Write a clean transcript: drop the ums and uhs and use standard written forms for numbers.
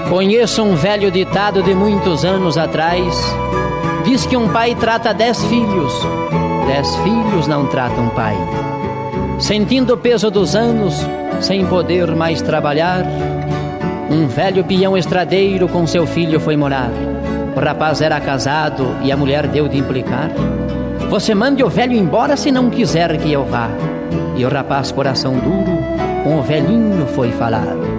Conheço um velho ditado de muitos anos atrás. Diz que um pai trata 10 filhos, 10 filhos não tratam um pai. Sentindo o peso dos anos, sem poder mais trabalhar, um velho peão estradeiro com seu filho foi morar. O rapaz era casado e a mulher deu de implicar: você mande o velho embora se não quiser que eu vá. E o rapaz, coração duro, com o velhinho foi falar: